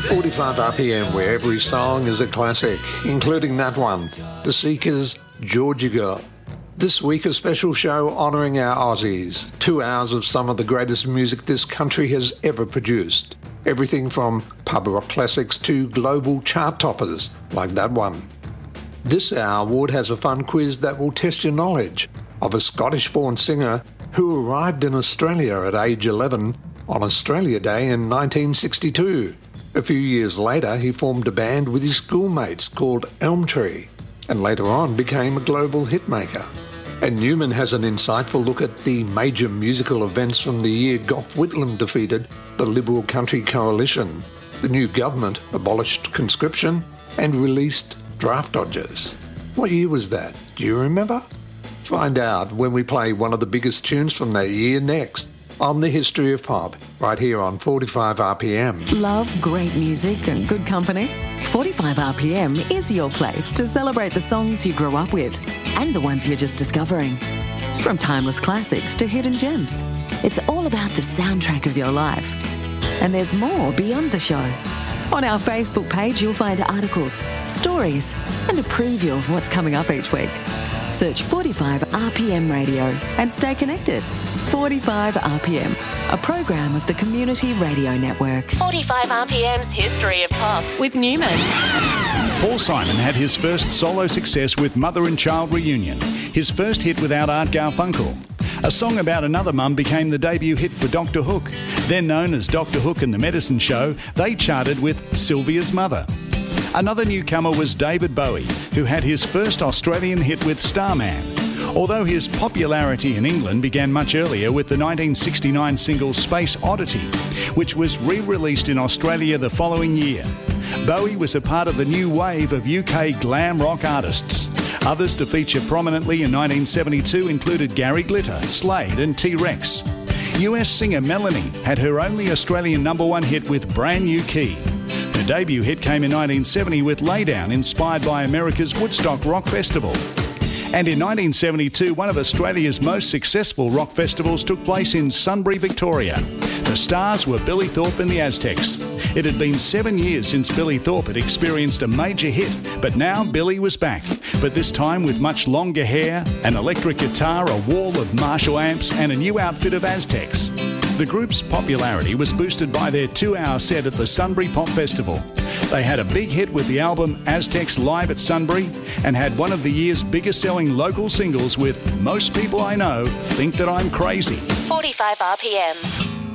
45 RPM, where every song is a classic, including that one, The Seekers' Georgia Girl. This week, a special show honouring our Aussies. 2 hours of some of the greatest music this country has ever produced. Everything from pub rock classics to global chart toppers, like that one. This hour, Ward has a fun quiz that will test your knowledge of a Scottish-born singer who arrived in Australia at age 11 on Australia Day in 1962. A few years later, he formed a band with his schoolmates called Elm Tree, and later on became a global hitmaker. And Newman has an insightful look at the major musical events from the year Gough Whitlam defeated the Liberal Country Coalition. The new government abolished conscription and released draft dodgers. What year was that? Do you remember? Find out when we play one of the biggest tunes from that year next on The History of Pop, right here on 45 RPM. Love great music and good company? 45 RPM is your place to celebrate the songs you grew up with and the ones you're just discovering. From timeless classics to hidden gems, it's all about the soundtrack of your life. And there's more beyond the show. On our Facebook page, you'll find articles, stories, and a preview of what's coming up each week. Search 45 RPM Radio and stay connected. 45 RPM, a program of the Community Radio Network. 45 RPM's History of Pop with Newman. Paul Simon had his first solo success with Mother and Child Reunion, his first hit without Art Garfunkel. A song about another mum became the debut hit for Dr. Hook. Then known as Dr. Hook and the Medicine Show, they charted with Sylvia's Mother. Another newcomer was David Bowie, who had his first Australian hit with Starman. Although his popularity in England began much earlier with the 1969 single Space Oddity, which was re-released in Australia the following year. Bowie was a part of the new wave of UK glam rock artists. Others to feature prominently in 1972 included Gary Glitter, Slade and T-Rex. US singer Melanie had her only Australian #1 hit with Brand New Key. Her debut hit came in 1970 with Laydown, inspired by America's Woodstock Rock Festival. And in 1972, one of Australia's most successful rock festivals took place in Sunbury, Victoria. The stars were Billy Thorpe and the Aztecs. It had been 7 years since Billy Thorpe had experienced a major hit, but now Billy was back, but this time with much longer hair, an electric guitar, a wall of Marshall amps and a new outfit of Aztecs. The group's popularity was boosted by their 2-hour set at the Sunbury Pop Festival. They had a big hit with the album Aztecs Live at Sunbury and had one of the year's biggest selling local singles with Most People I Know Think That I'm Crazy. 45 RPM.